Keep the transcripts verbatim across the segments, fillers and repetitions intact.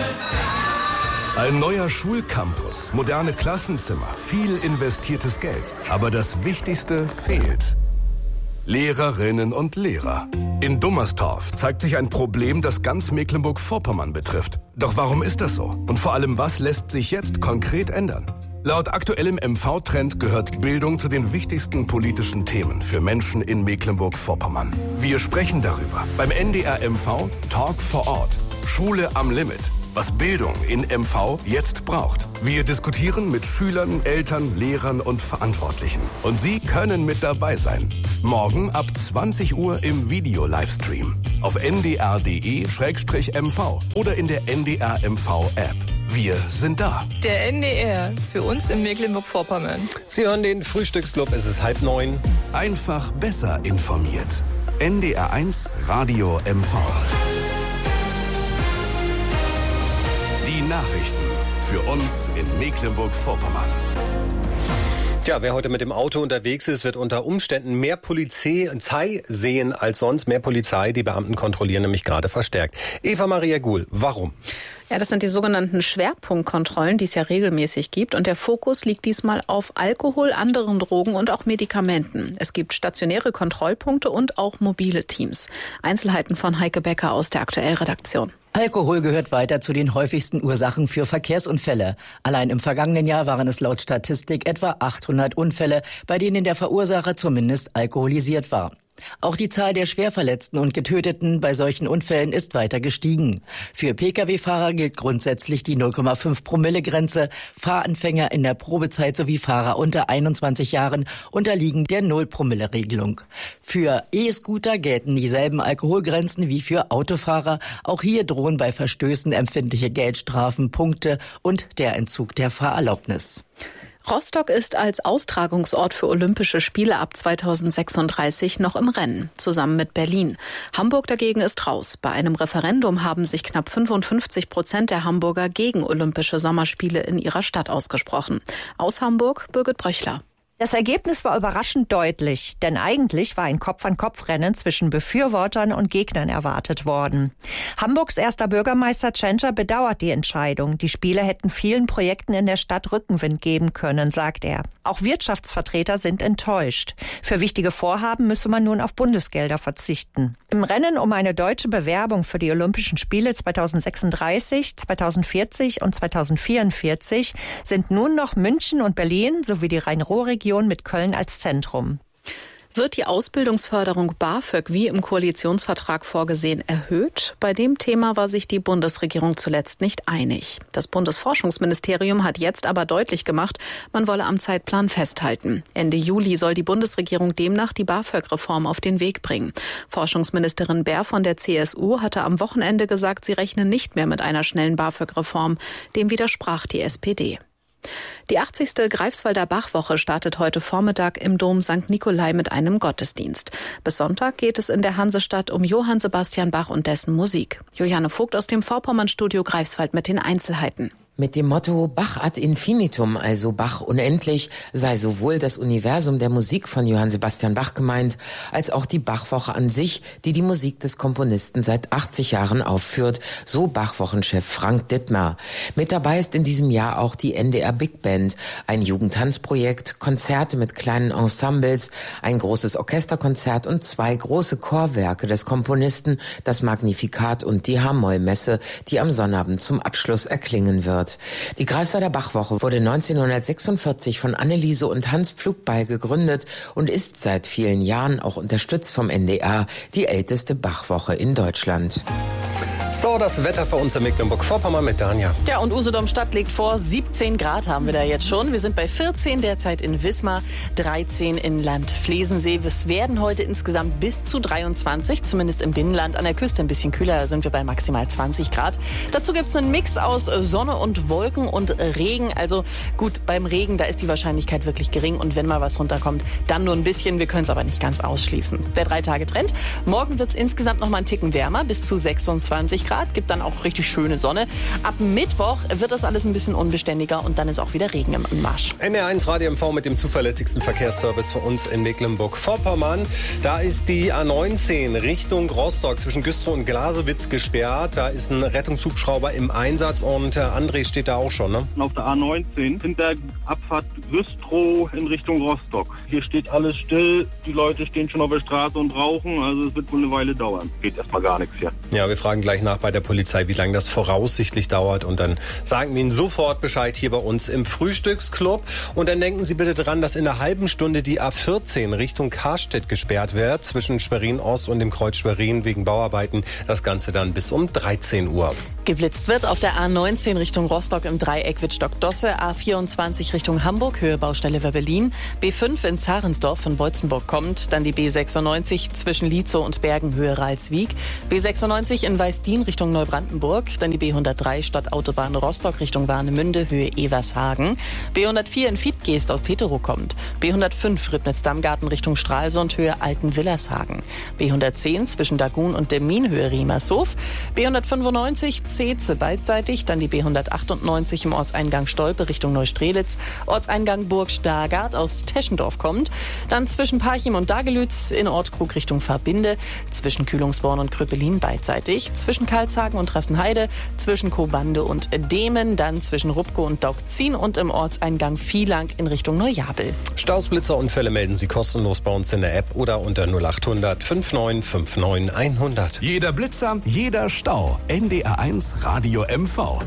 Ein neuer Schulcampus, moderne Klassenzimmer, viel investiertes Geld. Aber das Wichtigste fehlt. Lehrerinnen und Lehrer. In Dummerstorf zeigt sich ein Problem, das ganz Mecklenburg-Vorpommern betrifft. Doch warum ist das so? Und vor allem, was lässt sich jetzt konkret ändern? Laut aktuellem M V-Trend gehört Bildung zu den wichtigsten politischen Themen für Menschen in Mecklenburg-Vorpommern. Wir sprechen darüber beim N D R M V Talk vor Ort. Schule am Limit. Was Bildung in M V jetzt braucht. Wir diskutieren mit Schülern, Eltern, Lehrern und Verantwortlichen. Und Sie können mit dabei sein. Morgen ab zwanzig Uhr im Video-Livestream. Auf n d r punkt d e slash m v oder in der N D R M V-App. Wir sind da. Der N D R, für uns in Mecklenburg-Vorpommern. Sie hören den Frühstücksclub, es ist halb neun. Einfach besser informiert. N D R eins Radio M V. Die Nachrichten für uns in Mecklenburg-Vorpommern. Tja, wer heute mit dem Auto unterwegs ist, wird unter Umständen mehr Polizei sehen als sonst. Mehr Polizei, die Beamten kontrollieren nämlich gerade verstärkt. Eva Maria Guhl, warum? Ja, das sind die sogenannten Schwerpunktkontrollen, die es ja regelmäßig gibt. Und der Fokus liegt diesmal auf Alkohol, anderen Drogen und auch Medikamenten. Es gibt stationäre Kontrollpunkte und auch mobile Teams. Einzelheiten von Heike Becker aus der Aktuell-Redaktion. Alkohol gehört weiter zu den häufigsten Ursachen für Verkehrsunfälle. Allein im vergangenen Jahr waren es laut Statistik etwa achthundert Unfälle, bei denen der Verursacher zumindest alkoholisiert war. Auch die Zahl der Schwerverletzten und Getöteten bei solchen Unfällen ist weiter gestiegen. Für Pkw-Fahrer gilt grundsätzlich die null Komma fünf Promille-Grenze. Fahranfänger in der Probezeit sowie Fahrer unter einundzwanzig Jahren unterliegen der null Promille Regelung. Für E-Scooter gelten dieselben Alkoholgrenzen wie für Autofahrer. Auch hier drohen bei Verstößen empfindliche Geldstrafen, Punkte und der Entzug der Fahrerlaubnis. Rostock ist als Austragungsort für Olympische Spiele ab zweitausendsechsunddreißig noch im Rennen, zusammen mit Berlin. Hamburg dagegen ist raus. Bei einem Referendum haben sich knapp fünfundfünfzig Prozent der Hamburger gegen Olympische Sommerspiele in ihrer Stadt ausgesprochen. Aus Hamburg, Birgit Bröchler. Das Ergebnis war überraschend deutlich, denn eigentlich war ein Kopf-an-Kopf-Rennen zwischen Befürwortern und Gegnern erwartet worden. Hamburgs erster Bürgermeister Tschentscher bedauert die Entscheidung. Die Spiele hätten vielen Projekten in der Stadt Rückenwind geben können, sagt er. Auch Wirtschaftsvertreter sind enttäuscht. Für wichtige Vorhaben müsse man nun auf Bundesgelder verzichten. Im Rennen um eine deutsche Bewerbung für die Olympischen Spiele zweitausendsechsunddreißig, zweitausendvierzig und zweitausendvierundvierzig sind nun noch München und Berlin sowie die Rhein-Ruhr-Region mit Köln als Zentrum. Wird die Ausbildungsförderung BAföG wie im Koalitionsvertrag vorgesehen erhöht? Bei dem Thema war sich die Bundesregierung zuletzt nicht einig. Das Bundesforschungsministerium hat jetzt aber deutlich gemacht, man wolle am Zeitplan festhalten. Ende Juli soll die Bundesregierung demnach die BAföG-Reform auf den Weg bringen. Forschungsministerin Baer von der C S U hatte am Wochenende gesagt, sie rechne nicht mehr mit einer schnellen BAföG-Reform. Dem widersprach die S P D. Die achtzigste Greifswalder Bachwoche startet heute Vormittag im Dom Sankt Nikolai mit einem Gottesdienst. Bis Sonntag geht es in der Hansestadt um Johann Sebastian Bach und dessen Musik. Juliane Vogt aus dem Vorpommernstudio Greifswald mit den Einzelheiten. Mit dem Motto Bach ad infinitum, also Bach unendlich, sei sowohl das Universum der Musik von Johann Sebastian Bach gemeint, als auch die Bachwoche an sich, die die Musik des Komponisten seit achtzig Jahren aufführt, so Bachwochenchef Frank Dittmar. Mit dabei ist in diesem Jahr auch die N D R Big Band, ein Jugendtanzprojekt, Konzerte mit kleinen Ensembles, ein großes Orchesterkonzert und zwei große Chorwerke des Komponisten, das Magnificat und die H-Moll-Messe, die am Sonnabend zum Abschluss erklingen wird. Die Greifswalder Bachwoche wurde neunzehnhundertsechsundvierzig von Anneliese und Hans Pflugbeil gegründet und ist seit vielen Jahren auch unterstützt vom N D R, die älteste Bachwoche in Deutschland. So, das Wetter für uns in Mecklenburg-Vorpommern mit Danja. Ja, und Usedom-Stadt legt vor, siebzehn Grad haben wir da jetzt schon. Wir sind bei vierzehn derzeit in Wismar, dreizehn in Land Flesensee. Es werden heute insgesamt bis zu dreiundzwanzig, zumindest im Binnenland. An der Küste ein bisschen kühler, da sind wir bei maximal zwanzig Grad. Dazu gibt es einen Mix aus Sonne und Wolken und Regen. Also gut, beim Regen, da ist die Wahrscheinlichkeit wirklich gering. Und wenn mal was runterkommt, dann nur ein bisschen. Wir können es aber nicht ganz ausschließen. Der drei Tage Trend. Morgen wird es insgesamt noch mal einen Ticken wärmer, bis zu sechsundzwanzig zwanzig Grad, gibt dann auch richtig schöne Sonne. Ab Mittwoch wird das alles ein bisschen unbeständiger und dann ist auch wieder Regen im Marsch. N D R eins Radio M V mit dem zuverlässigsten Verkehrsservice für uns in Mecklenburg-Vorpommern. Da ist die A neunzehn Richtung Rostock zwischen Güstrow und Glasewitz gesperrt. Da ist ein Rettungshubschrauber im Einsatz und äh, André steht da auch schon, ne? Auf der A neunzehn hinter Abfahrt Güstrow in Richtung Rostock. Hier steht alles still, die Leute stehen schon auf der Straße und rauchen, also es wird wohl eine Weile dauern. Geht erstmal gar nichts hier. Ja, wir fragen gleich nach bei der Polizei, wie lange das voraussichtlich dauert und dann sagen wir Ihnen sofort Bescheid hier bei uns im Frühstücksclub. Und dann denken Sie bitte dran, dass in einer halben Stunde die A vierzehn Richtung Karstedt gesperrt wird, zwischen Schwerin-Ost und dem Kreuz Schwerin wegen Bauarbeiten. Das Ganze dann bis um dreizehn Uhr. Geblitzt wird auf der A neunzehn Richtung Rostock im Dreieck Wittstock-Dosse, A vierundzwanzig Richtung Hamburg, Höhe Baustelle Werbelin, B fünf in Zarensdorf von Beutzenburg kommt, dann die B sechsundneunzig zwischen Lietzow und Bergen, Höhe Ralswiek, B sechsundneunzig in Weißdien Richtung Neubrandenburg, dann die B hundertdrei Stadtautobahn Rostock Richtung Warnemünde, Höhe Evershagen, B hundertvier in Fiedgeest aus Teterow kommt, B hundertfünf Ribnitz-Dammgarten Richtung Stralsund, Höhe Altenwillershagen, B hundertzehn zwischen Dagun und Demmin, Höhe Riemershof, B hundertfünfundneunzig Zeetze beidseitig, dann die B hundertachtundneunzig im Ortseingang Stolpe Richtung Neustrelitz, Ortseingang Burg Stargard aus Teschendorf kommt, dann zwischen Parchim und Dagelütz in Ortkrug Richtung Verbinde, zwischen Kühlungsborn und Kröpelin beidseitig, zwischen Karlshagen und Rassenheide, zwischen Kobande und Demen, dann zwischen Rupko und Daugzin und im Ortseingang Vielang in Richtung Neujabel. Stausblitzerunfälle melden Sie kostenlos bei uns in der App oder unter null acht hundert fünfundneunzig neunundfünfzig hundert. Jeder Blitzer, jeder Stau. N D R eins Radio M V.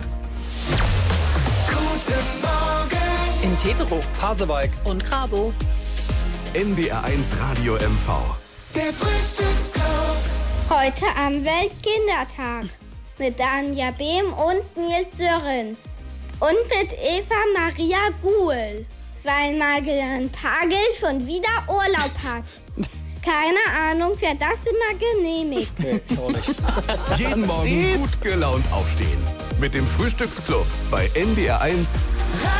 Guten Morgen In Teterow Pasewalk und Grabow. N D R eins Radio M V. Der Frühstücksclub. Heute am Weltkindertag mit Anja Behm und Nils Sörens und mit Eva Maria Guhl, weil Magdalena Pagel schon wieder Urlaub hat. Keine Ahnung, wer das immer genehmigt. Jeden Morgen Süß. gut gelaunt aufstehen. Mit dem Frühstücksclub bei N D R eins